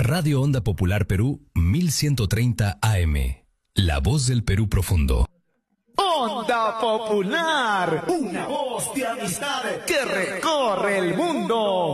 Radio Onda Popular Perú 1130 AM. La voz del Perú profundo. Onda Popular, una voz de amistad que recorre el mundo.